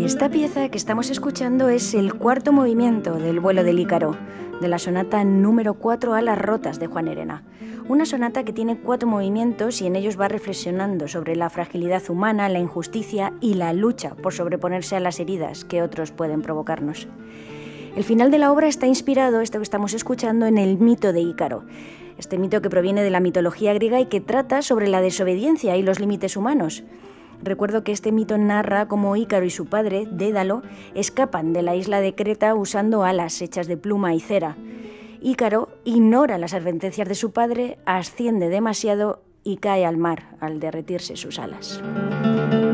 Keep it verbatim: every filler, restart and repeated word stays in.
Esta pieza que estamos escuchando es el cuarto movimiento del vuelo del Ícaro, de la sonata número cuatro a las rotas de Juan Erena. Una sonata que tiene cuatro movimientos y en ellos va reflexionando sobre la fragilidad humana, la injusticia y la lucha por sobreponerse a las heridas que otros pueden provocarnos. El final de la obra está inspirado, esto que estamos escuchando, en el mito de Ícaro. Este mito que proviene de la mitología griega y que trata sobre la desobediencia y los límites humanos. Recuerdo que este mito narra cómo Ícaro y su padre, Dédalo, escapan de la isla de Creta usando alas hechas de pluma y cera. Ícaro ignora las advertencias de su padre, asciende demasiado y cae al mar al derretirse sus alas.